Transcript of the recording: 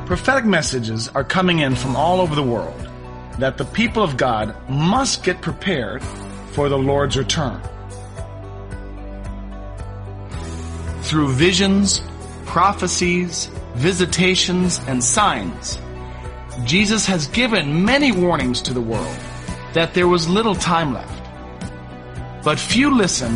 Prophetic messages are coming in from all over the world that the people of God must get prepared for the Lord's return. Through visions, prophecies, visitations, and signs, Jesus has given many warnings to the world that there was little time left. But few listened